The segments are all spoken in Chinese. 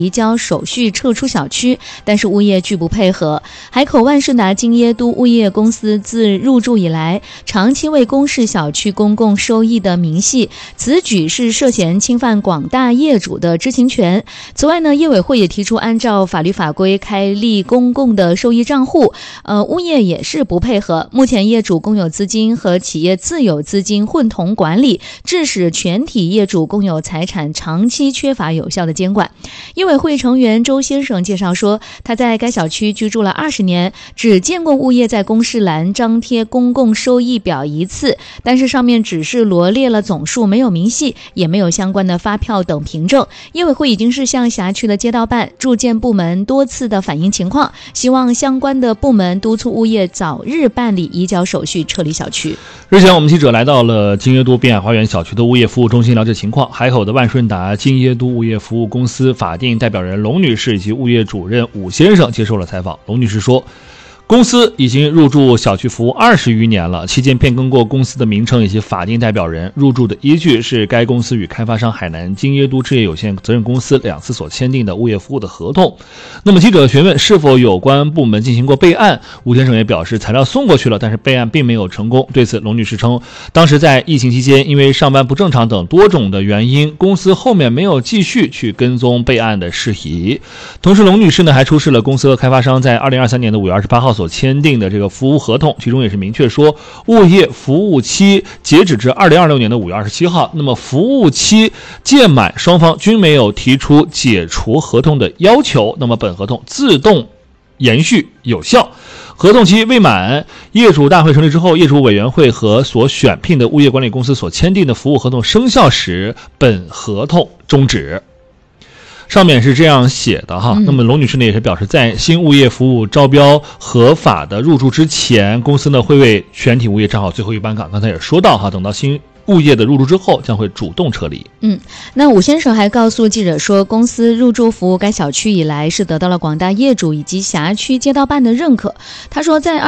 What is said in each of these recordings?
移交手续撤出小区，但是物业拒不配合。海口万顺达京耶都物业公司自入驻以来，长期未公示小区公共收益的明细，此举是涉嫌侵犯广大业主的知情权。此外呢，业委会也提出按照法律法规开立公共的收益账户，物业也是不配合。目前业主公有资金和企业自有资金混同管理，致使全体业主公有财产长期缺乏有效的监管。业委会成员周先生介绍说，他在该小区居住了20年，只见过物业在公示栏张贴公共收益表一次，但是上面只是罗列了总数，没有明细，也没有相关的发票等凭证。业委会已经是向辖区的街道办、住建部门多次的反映情况，希望相关的部门督促物业早日办理移交手续，撤离小区。 日前，我们记者来到了京耶都滨海花园小区的物业服务中心了解情况。海口的万顺达京耶都物业服务公司法定代表人龙女士以及物业主任武先生接受了采访。龙女士说，公司已经入驻小区服务20余年了，期间变更过公司的名称以及法定代表人。入驻的依据是该公司与开发商海南京耶都置业有限责任公司2次所签订的物业服务的合同。那么记者询问是否有关部门进行过备案，吴先生也表示材料送过去了，但是备案并没有成功。对此，龙女士称，当时在疫情期间，因为上班不正常等多种的原因，公司后面没有继续去跟踪备案的事宜。同时，龙女士呢还出示了公司和开发商在2023年的5月28号所签订的这个服务合同，其中也是明确说，物业服务期截止至2026年的5月27号。那么服务期届满，双方均没有提出解除合同的要求，那么本合同自动延续有效。合同期未满，业主大会成立之后，业主委员会和所选聘的物业管理公司所签订的服务合同生效时，本合同终止。上面是这样写的哈。那么龙女士呢也是表示，在新物业服务招标合法的入驻之前，公司呢会为全体物业站好最后一班岗。刚才也说到哈，等到新物业的入驻之后，将会主动撤离。 那武先生还告诉记者说，公司入驻服务该小区以来，是得到了广大业主以及辖区街道办的认可。他说，在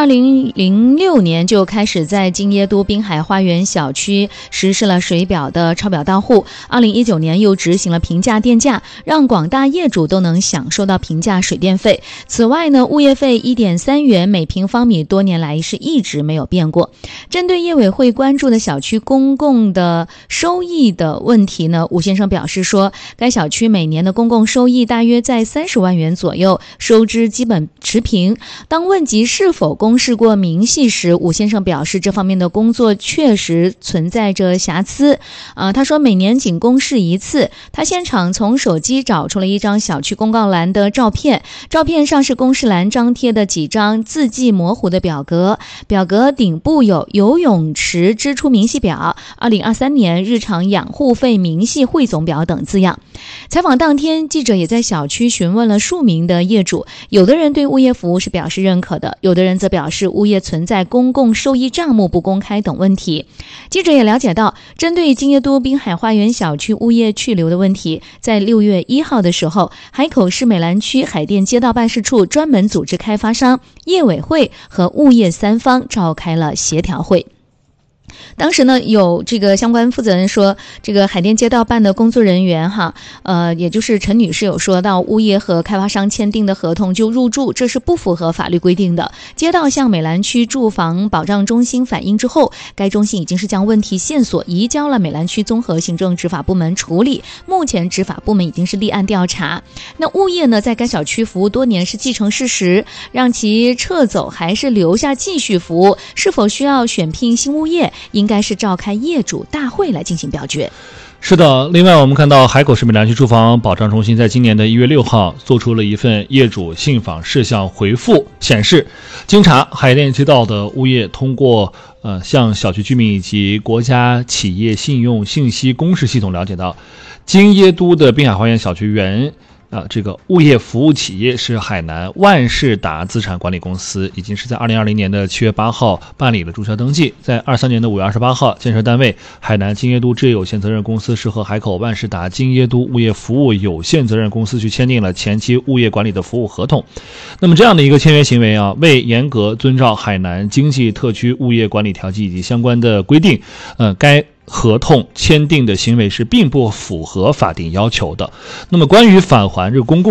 2006年就开始在京耶都滨海花园小区实施了水表的抄表到户，2019年又执行了平价电价，让广大业主都能享受到平价水电费。此外呢，物业费1.3元每平方米多年来是一直没有变过。针对业委会关注的小区公共的收益的问题呢，武先生表示说，该小区每年的公共收益大约在30万元左右，收支基本持平。当问及是否公示过明细时，武先生表示这方面的工作确实存在着瑕疵。他说每年仅公示一次。他现场从手机找出了一张小区公告栏的照片，照片上是公示栏张贴的几张字迹模糊的表格，表格顶部有游泳池支出明细表、2023年日常养护费明细汇总表等字样。采访当天，记者也在小区询问了数名的业主，有的人对物业服务是表示认可的，有的人则表示物业存在公共收益账目不公开等问题。记者也了解到，针对京耶都滨海花园小区物业去留的问题，在6月1号的时候，海口市美兰区海淀街道办事处专门组织开发商、业委会和物业3方召开了协调会。当时呢，有这个相关负责人说，这个海淀街道办的工作人员也就是陈女士有说到，物业和开发商签订的合同就入驻，这是不符合法律规定的。街道向美兰区住房保障中心反映之后，该中心已经是将问题线索移交了美兰区综合行政执法部门处理，目前执法部门已经是立案调查。那物业呢，在该小区服务多年是既成事实，让其撤走还是留下继续服务，是否需要选聘新物业，应该是召开业主大会来进行表决。 是的，另外我们看到海口市美兰区住房保障中心在今年的1月6号做出了一份业主信访事项回复，显示经查，海淀街道的物业通过向小区居民以及国家企业信用信息公示系统了解到，京耶都的滨海花园小区这个物业服务企业是海南万事达资产管理公司，已经是在2020年的7月8号办理了注册登记。在23年的5月28号，建设单位海南京耶都置业有限责任公司是和海口万事达京耶都物业服务有限责任公司去签订了前期物业管理的服务合同。那么这样的一个签约行为为严格遵照海南经济特区物业管理条例以及相关的规定，该合同签订的行为是并不符合法定要求的。那么关于返还这个公共